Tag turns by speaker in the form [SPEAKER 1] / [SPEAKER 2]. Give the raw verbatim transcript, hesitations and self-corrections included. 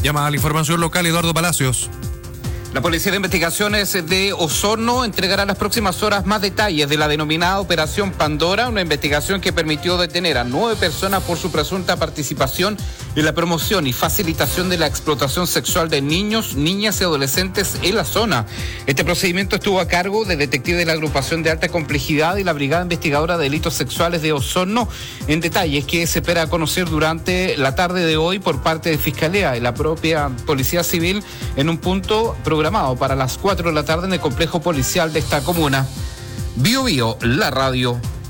[SPEAKER 1] Llama a la información local Eduardo Palacios.
[SPEAKER 2] La Policía de Investigaciones de Osorno entregará en las próximas horas más detalles de la denominada Operación Pandora, una investigación que permitió detener a nueve personas por su presunta participación en la promoción y facilitación de la explotación sexual de niños, niñas y adolescentes en la zona. Este procedimiento estuvo a cargo de detectives de la Agrupación de Alta Complejidad y la Brigada Investigadora de Delitos Sexuales de Osorno, en detalles que se espera conocer durante la tarde de hoy por parte de Fiscalía y la propia Policía Civil en un punto programado para las cuatro de la tarde en el complejo policial de esta comuna. Bio Bio, la radio.